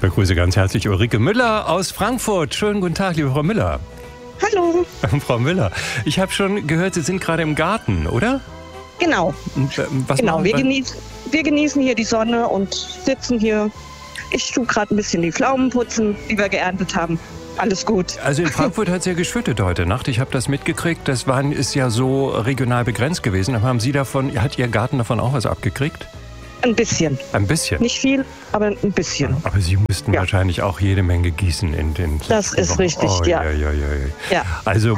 Begrüße ganz herzlich Ulrike Müller aus Frankfurt. Schönen guten Tag, liebe Frau Müller. Hallo. Frau Müller, ich habe schon gehört, Sie sind gerade im Garten, oder? Genau. Was genau. Wir genießen hier die Sonne und sitzen hier. Ich tue gerade ein bisschen die Pflaumen putzen, die wir geerntet haben. Alles gut. Also in Frankfurt hat es ja geschüttet heute Nacht. Ich habe das mitgekriegt. Das ist ja so regional begrenzt gewesen. Aber hat Ihr Garten davon auch was abgekriegt? Ein bisschen. Ein bisschen? Nicht viel, aber ein bisschen. Aber Sie müssten wahrscheinlich auch jede Menge gießen in den... Das ist richtig, ja. Also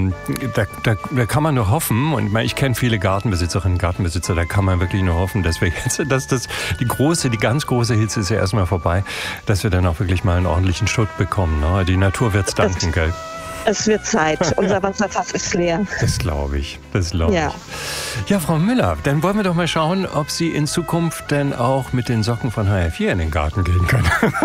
da kann man nur hoffen, und ich kenne viele Gartenbesitzerinnen und Gartenbesitzer, da kann man wirklich nur hoffen, dass wir jetzt, die ganz große Hitze ist ja erstmal vorbei, dass wir dann auch wirklich mal einen ordentlichen Schutt bekommen. Ne? Die Natur wird's danken, gell? Es wird Zeit. Unser Wasserfass ist leer. Das glaube ich. Ja, Frau Müller, dann wollen wir doch mal schauen, ob Sie in Zukunft denn auch mit den Socken von HR4 in den Garten gehen können.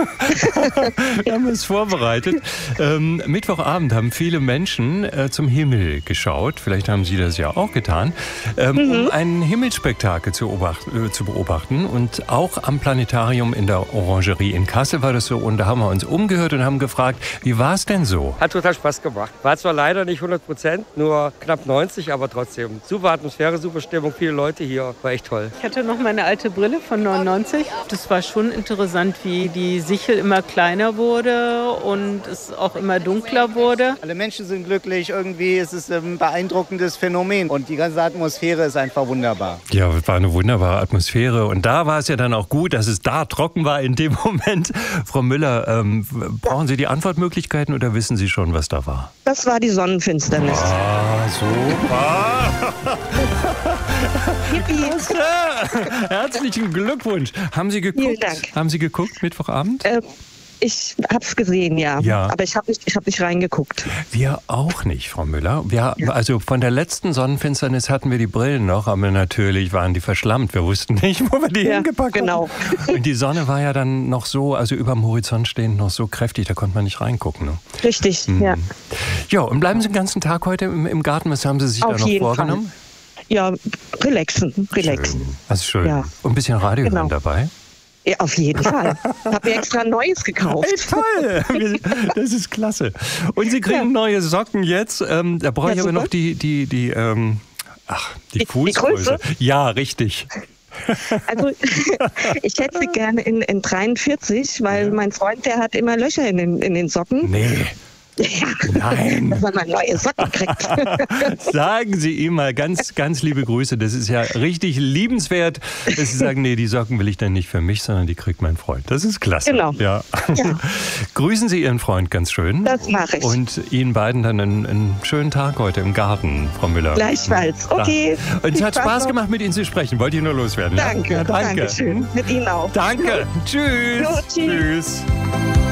Wir haben es vorbereitet. Mittwochabend haben viele Menschen zum Himmel geschaut. Vielleicht haben Sie das ja auch getan, um ein Himmelsspektakel zu beobachten. Und auch am Planetarium in der Orangerie in Kassel war das so. Und da haben wir uns umgehört und haben gefragt, wie war es denn so? Hat total Spaß gemacht. War zwar leider nicht 100%, nur knapp 90%, aber trotzdem. Super Atmosphäre, super Stimmung, viele Leute hier. War echt toll. Ich hatte noch meine alte Brille von 99. Das war schon interessant, wie die Sichel immer kleiner wurde und es auch immer dunkler wurde. Alle Menschen sind glücklich, irgendwie ist es ein beeindruckendes Phänomen und die ganze Atmosphäre ist einfach wunderbar. Ja, es war eine wunderbare Atmosphäre und da war es ja dann auch gut, dass es da trocken war in dem Moment. Frau Müller, brauchen Sie die Antwortmöglichkeiten oder wissen Sie schon, was da war? Das war die Sonnenfinsternis. Ah, super. Klasse. Herzlichen Glückwunsch. Haben Sie geguckt? Vielen Dank. Haben Sie geguckt Mittwochabend? Ich habe es gesehen, ja. Aber ich habe nicht reingeguckt. Wir auch nicht, Frau Müller. Also von der letzten Sonnenfinsternis hatten wir die Brillen noch, aber natürlich waren die verschlammt. Wir wussten nicht, wo wir die hingepackt haben. Und die Sonne war ja dann noch so, also über dem Horizont stehend, noch so kräftig, da konnte man nicht reingucken. Ne? Richtig, ja. Ja, und bleiben Sie den ganzen Tag heute im Garten? Was haben Sie sich da noch vorgenommen? Ja, relaxen. Schön. Das ist schön. Ja. Und ein bisschen Radio hören dabei? Ja, auf jeden Fall. Habe mir extra ein neues gekauft. Hey, toll! Das ist klasse. Und Sie kriegen neue Socken jetzt. Da brauche ich aber noch die Fußgröße. Ja, richtig. Also ich hätte sie gerne in 43, weil mein Freund, der hat immer Löcher in den Socken. Nee. Ja, nein. Dass man mal neue Socken kriegt. Sagen Sie ihm mal ganz, ganz liebe Grüße. Das ist ja richtig liebenswert, dass Sie sagen, nee, die Socken will ich dann nicht für mich, sondern die kriegt mein Freund. Das ist klasse. Genau. Ja. Grüßen Sie Ihren Freund ganz schön. Das mache ich. Und Ihnen beiden dann einen schönen Tag heute im Garten, Frau Müller. Gleichfalls. Okay. Und es hat Spaß gemacht, mit Ihnen zu sprechen. Wollte ich nur loswerden. Danke. Ja, danke. Dankeschön. Mit Ihnen auch. Danke. Tschüss. Jo, tschüss.